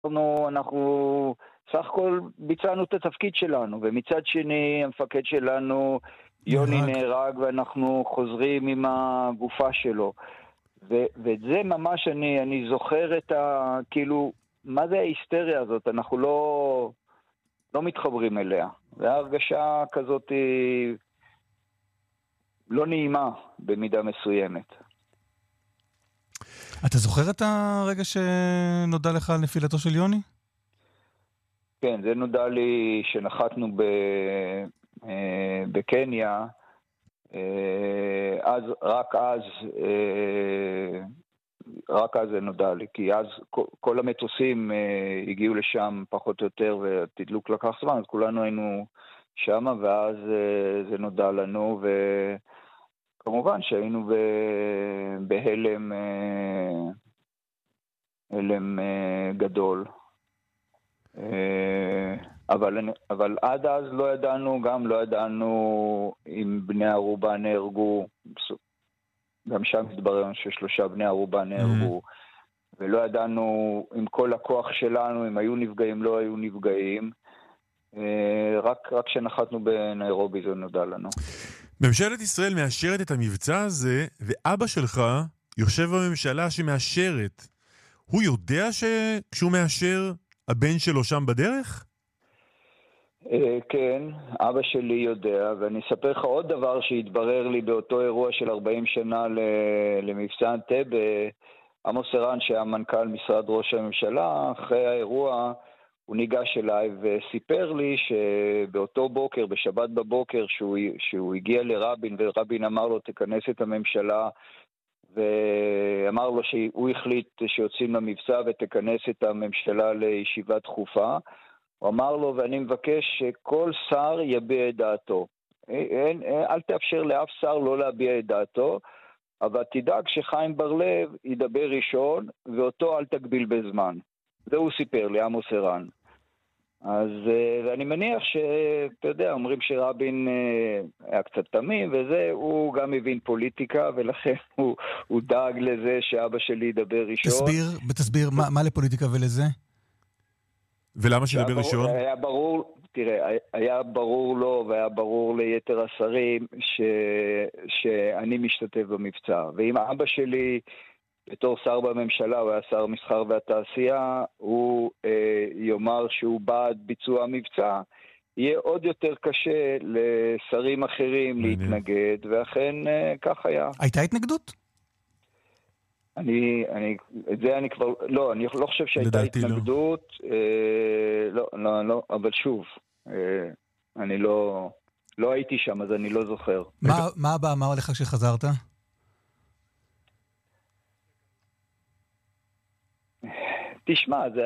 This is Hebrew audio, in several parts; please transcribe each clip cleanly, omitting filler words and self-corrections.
אנחנו סך הכל ביצענו את התפקיד שלנו, ומצד שני המפקד שלנו יוני נהרג, ואנחנו חוזרים עם הגופה שלו. ואת זה ממש אני זוכר את כאילו, מה זה ההיסטריה הזאת? אנחנו לא מתחברים אליה. וההרגשה כזאת לא נעימה במידה מסוימת. אתה זוכר את הרגע שנודע לך על נפילתו של יוני? כן, זה נודע לי שנחתנו בקניה, רק אז זה נודע לי, כי אז כל המטוסים הגיעו לשם פחות או יותר, והתדלוק לקח זמן, אז כולנו היינו שם, ואז זה נודע לנו, וכמובן שהיינו בהלם גדול. אבל עד אז לא ידענו אם בני ערובה נהרגו, גם שם התברר ש3 בני ערובה נהרגו, ולא ידענו עם כל הכוח שלנו, אם היו נפגעים, לא היו נפגעים, רק כשנחתנו בניירובי זה נודע לנו. ממשלת ישראל מאשרת את המבצע הזה, ואבא שלך יושב בממשלה שמאשרת. הוא יודע שכשהוא מאשר, הבן שלו שם בדרך? כן, אבא שלי יודע, ואני אספר לך עוד דבר שהתברר לי באותו אירוע של 40 שנה למבצע אנטבה. עמוס ערן, שהיה מנכ"ל משרד ראש הממשלה, אחרי האירוע הוא ניגש אליי וסיפר לי שבאותו בוקר, בשבת בבוקר, שהוא הגיע לרבין, ורבין אמר לו תכנס את הממשלה, ואמר לו שהוא החליט שיוצאים למבצע ותכנס את הממשלה לישיבה דחופה. הוא אמר לו, ואני מבקש שכל שר יביע את דעתו. אל תאפשר לאף שר לא להביע את דעתו, אבל תדאג שחיים בר-לב ידבר ראשון, ואותו אל תגביל בזמן. זה הוא סיפר לי, עמוס ערן. אז ואני מניח שאתה יודע, אומרים שרבין היה קצת תמים, וזה, הוא גם הבין פוליטיקה, ולכן הוא דאג לזה שאבא שלי ידבר ראשון. תסביר, מה לפוליטיקה ולזה? ולמה שידבר ראשון? היה ברור, תראה, היה ברור לו והיה ברור ליתר השרים שאני משתתף במבצע. ואם אבא שלי, בתור שר בממשלה, הוא היה שר מסחר והתעשייה, הוא יאמר שהוא בעד ביצוע המבצע, יהיה עוד יותר קשה לשרים אחרים להתנגד, ואכן כך היה. הייתה התנגדות? אני כבר, לא, אני לא חושב שהייתה התנגדות, לא, אבל שוב, אני לא הייתי שם, אז אני לא זוכר. מה אבא אמר לך כשחזרת? תשמע, זה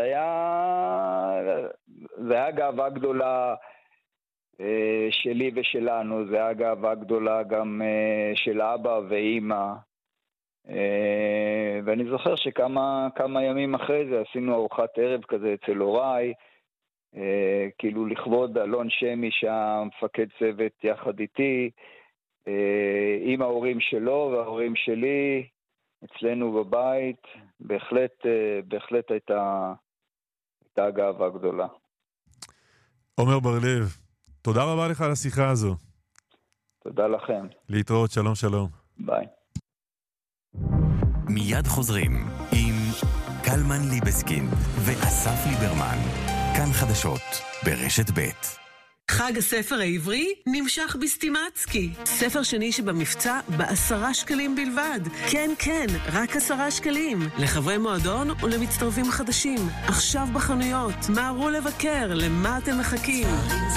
היה גאווה גדולה שלי ושלנו, זה היה גאווה גדולה גם של אבא ואמא, ואני זוכר שכמה ימים אחרי זה עשינו ארוחת ערב כזה אצל הוריי, כאילו לכבוד אלון שמי שהמפקד צוות יחד איתי, עם ההורים שלו וההורים שלי, אצלנו בבית. בהחלט הייתה גאווה גדולה. עומר בר-לב, תודה רבה לך על השיחה הזו. תודה לכם. להתראות, שלום שלום. ביי. מיד חוזרים עם קלמן ליבסקין ואסף ליברמן. כאן חדשות ברשת ב'. חג הספר העברי נמשך בסטימצקי. ספר שני שבמבצע ב10 שקלים בלבד. כן, כן, רק 10 שקלים. לחברי מועדון ולמצטרפים חדשים. עכשיו בחנויות. מהרו לבקר, למה אתם מחכים?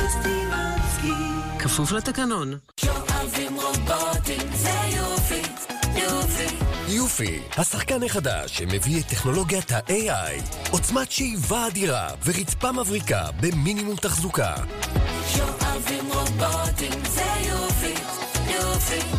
כפוף לתקנון. שואבים רובוטים, זה יופי, יופי. יופי, השחקן החדש שמביא את טכנולוגיית ה-AI, עוצמת שאיבה אדירה ורצפה מבריקה במינימום תחזוקה. שואבים רובוטים, זה יופי, יופי.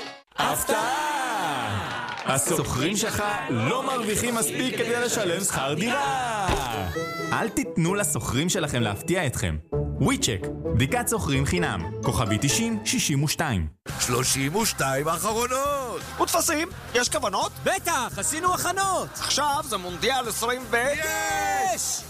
הפתעה! הסוחרים שלך לא מרוויחים מספיק כדי לשלם שכר דירה. אל תיתנו לסוחרים שלכם להפתיע אתכם. וויצ'ק, בדיקת סוחרים חינם, כוכבי 9062. 32 האחרונות. ותפסים, יש כוונות? בטח, עשינו הכנות. עכשיו זה מונדיאל 20 יש!